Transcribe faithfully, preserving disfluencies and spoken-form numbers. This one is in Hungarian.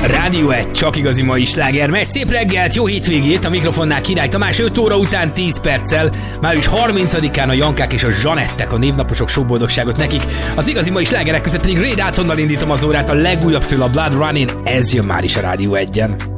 Rádió egy, csak igazi mai sláger. Megy, szép reggelt, jó hétvégét, a mikrofonnál Király Tamás, öt óra után tíz perccel, május harmincadikán a Jankák és a Zsanettek, a névnaposok sok boldogságot nekik. Az igazi mai slágerek között pedig Ray Daltonnal indítom az órát, a legújabb től a Blood Running, ez jön már is a Rádió egyen.